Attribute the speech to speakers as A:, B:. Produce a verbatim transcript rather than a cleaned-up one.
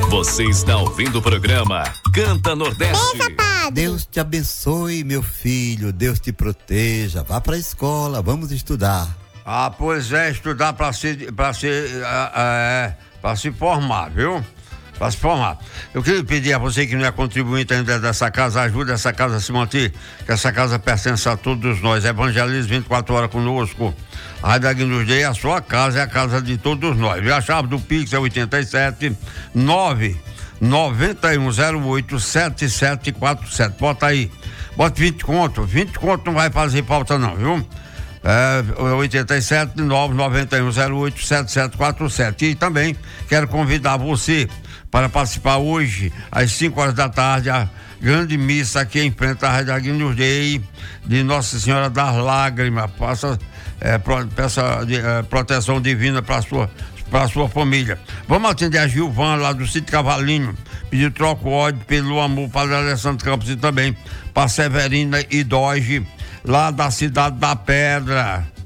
A: Você está ouvindo o programa Canta Nordeste.
B: Deus te abençoe, meu filho. Deus te proteja. Vá pra escola, vamos estudar.
C: Ah, pois é, estudar pra se, pra se, é, pra se formar, viu? Pra se formar. Eu queria pedir a você que não é contribuinte ainda dessa casa, ajude essa casa a se manter, que essa casa pertence a todos nós. Evangelismo vinte e quatro horas conosco. A Rádio Aguinaldo Day é a sua casa, é a casa de todos nós. E a chave do Pix é oitenta e sete, nove noventa e um zero oito, sete sete quatro sete. Bota aí, bota vinte conto, vinte conto não vai fazer falta não, viu? É, oitenta e sete, nove noventa e um zero oito, sete sete quatro sete. E também quero convidar você para participar hoje, às cinco horas da tarde, a grande missa aqui em frente à Rádio Aguinaldo Day, de Nossa Senhora das Lágrimas. Passa, é, pro, peça de, é, proteção divina para a sua, para sua família. Vamos atender a Gilvan, lá do Sítio Cavalinho, pedir troco ódio pelo amor para Alessandro Campos e também para Severina e Doge, lá da Cidade da Pedra.